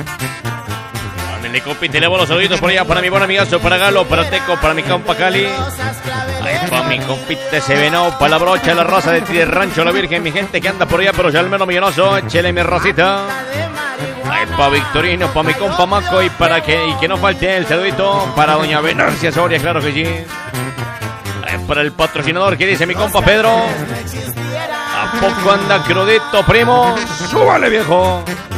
Ándale, compite, le voy los saluditos por allá para mi buen amigazo, para Galo, para Teco, para mi compa Cali. Ahí para mi compite se venó, para la brocha, la raza de Rancho La Virgen, mi gente que anda por allá, pero ya al menos millonoso, échele mi rosita. Ahí para Victorino, para mi compa Maco y para que no falte el saludito para doña Venancia Soria, claro que sí. Ahí para el patrocinador que dice mi compa Pedro. ¿A poco anda crudito, primo? ¡Súbale, viejo!